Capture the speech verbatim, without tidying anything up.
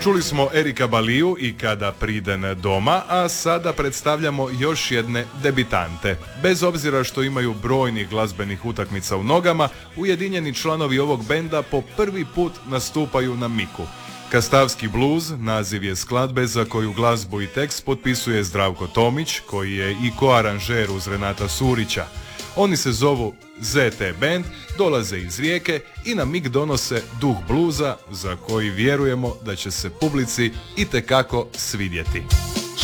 Čuli smo Erika Baliju i Kada priden doma, a sada predstavljamo još jedne debitante. Bez obzira što imaju brojnih glazbenih utakmica u nogama, ujedinjeni članovi ovog benda po prvi put nastupaju na miku. Kastavski blues naziv je skladbe za koju glazbu i tekst potpisuje Zdravko Tomić, koji je i koaranžer uz Renata Surića. Oni se zovu Z T Band, dolaze iz Rijeke i na mig donose duh bluza za koji vjerujemo da će se publici itekako svidjeti.